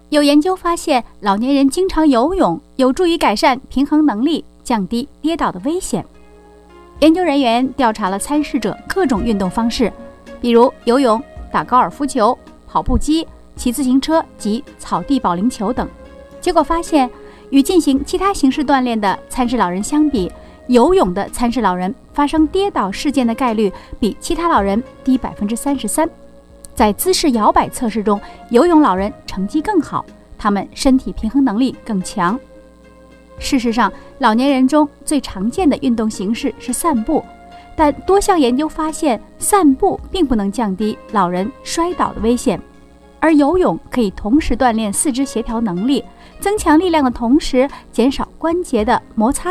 有研究发现，老年人经常游泳有助于改善平衡能力，降低跌倒的危险。研究人员调查了参试者各种运动方式，比如游泳、打高尔夫球、跑步机、骑自行车及草地保龄球等。结果发现，与进行其他形式锻炼的参试老人相比，游泳的参试老人发生跌倒事件的概率比其他老人低33%。在姿势摇摆测试中，游泳老人成绩更好，他们身体平衡能力更强。事实上，老年人中最常见的运动形式是散步，但多项研究发现，散步并不能降低老人摔倒的危险，而游泳可以同时锻炼四肢协调能力，增强力量的同时减少关节的摩擦